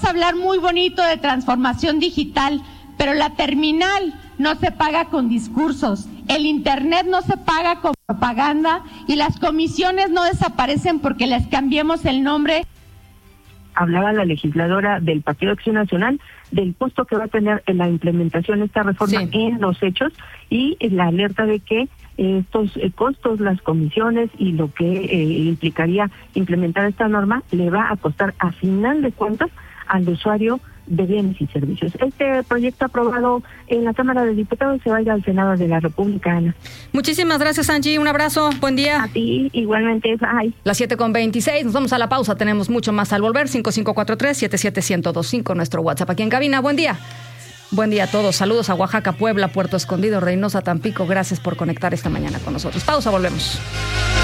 a hablar muy bonito de transformación digital, pero la terminal no se paga con discursos, el internet no se paga con propaganda y las comisiones no desaparecen porque les cambiemos el nombre. Hablaba la legisladora del Partido Acción Nacional del costo que va a tener en la implementación de esta reforma en los hechos y la alerta de que estos costos, las comisiones y lo que implicaría implementar esta norma le va a costar a final de cuentas al usuario de bienes y servicios. Este proyecto aprobado en la Cámara de Diputados se va a ir al Senado de la República, Ana. Muchísimas gracias, Angie. Un abrazo. Buen día. A ti, igualmente. Bye. Las 7:26. Nos vamos a la pausa. Tenemos mucho más al volver. 5543-77125, nuestro WhatsApp aquí en cabina. Buen día. Buen día a todos. Saludos a Oaxaca, Puebla, Puerto Escondido, Reynosa, Tampico. Gracias por conectar esta mañana con nosotros. Pausa, volvemos.